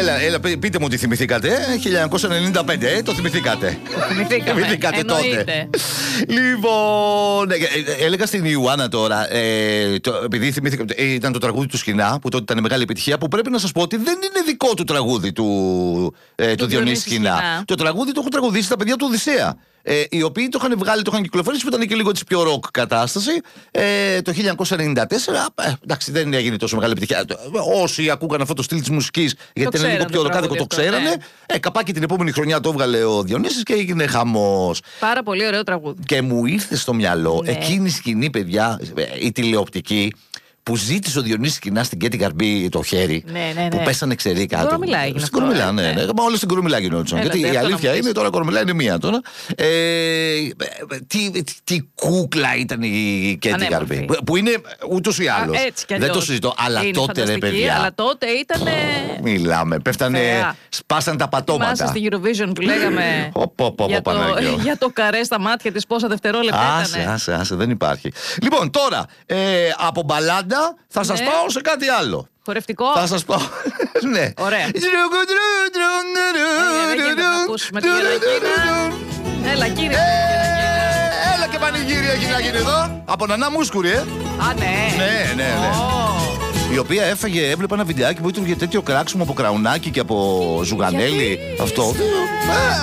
Έλα, πείτε μου τι θυμηθήκατε. 1995, το θυμηθήκατε. Θυμηθήκατε τότε. Λοιπόν, έλεγα στην Ιουάννα τώρα, επειδή θυμήθηκα, ήταν το τραγούδι του Σκινά, που τότε ήταν μεγάλη επιτυχία, που πρέπει να σας πω ότι δεν είναι δικό του τραγούδι του Διονύση Σκινά. Το τραγούδι το έχουν τραγουδήσει τα παιδιά του Οδυσσέα. Οι οποίοι το είχαν βγάλει, το είχαν κυκλοφορήσει, που ήταν και λίγο της πιο ροκ κατάσταση. Το 1994, εντάξει, δεν έγινε τόσο μεγάλη επιτυχία. Όσοι ακούγαν αυτό το στυλ της μουσικής, γιατί είναι λίγο πιο ροκάδικο, το ξέρανε. Καπάκι την επόμενη χρονιά το έβγαλε ο Διονύσης και έγινε χαμός. Πάρα πολύ ωραίο τραγούδι. Και μου ήρθε στο μυαλό εκείνη η σκηνή, παιδιά, η τηλεοπτική, που ζήτησε ο Διονύσης Σκινά στην Κέτη Καρμπή το χέρι. Που πέσανε ξεροί κάτω. Κορομιλά έγινε. Στην Κορομιλά, ναι. Μα όλα στην Κορομιλά γινόντουσαν. Γιατί η αλήθεια είναι, τώρα Κορομιλά είναι μία τώρα. Τι κούκλα ήταν η Κέτη Καρμπή. Που είναι ούτως ή άλλως. Δεν το συζητώ. Αλλά τότε, ρε παιδιά. Αλλά τότε ήταν. Μιλάμε. Πέφτανε. Σπάσαν τα πατώματα. Θυμάσαι στη Eurovision που λέγαμε. Για το καρέ στα μάτια της, πόσα δευτερόλεπτα ήταν. Άσε, δεν υπάρχει. Λοιπόν, τώρα από μπαλάντα θα σας πάω σε κάτι άλλο. Χορευτικό. Θα σας πάω. Ναι. Ωραία. Έλα, κύριε. Έλα και πανηγύρι έχει να γίνει εδώ. Από Νανά Μούσκουρη, Α, ναι. Ναι. Η οποία έφαγε, έβλεπα ένα βιντεάκι που ήταν για τέτοιο κράξιμο από Κραουνάκι και από Ζουγανέλη. Αυτό.